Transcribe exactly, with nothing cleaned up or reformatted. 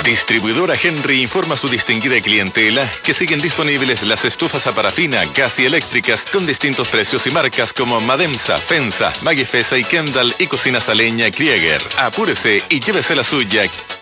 Distribuidora Henry informa a su distinguida clientela que siguen disponibles las estufas a parafina, gas y eléctricas con distintos precios y marcas como Mademsa, Fensa, Magifesa y Kendall y cocinas a leña Krieger. Apúrese y llévese la suya.